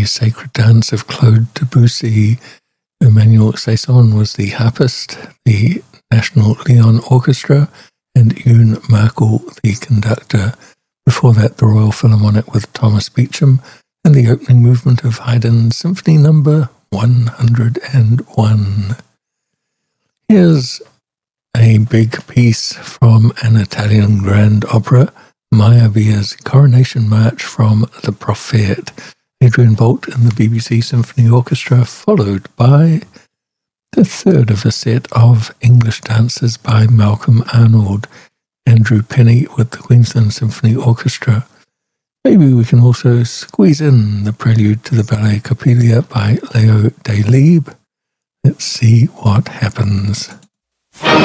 a sacred dance of Claude Debussy. Emmanuel Saison was the harpist, the National Lyon Orchestra, and Yoon Markel the conductor. Before that, the Royal Philharmonic with Thomas Beecham, and the opening movement of Haydn's Symphony No. 101. Here's a big piece from an Italian grand opera, Meyerbeer's Coronation March from The Prophet. Adrian Bolt and the BBC Symphony Orchestra, followed by the third of a set of English dances by Malcolm Arnold, Andrew Penny with the Queensland Symphony Orchestra. Maybe we can also squeeze in the prelude to the ballet Coppelia by Leo Delibes. Let's see what happens.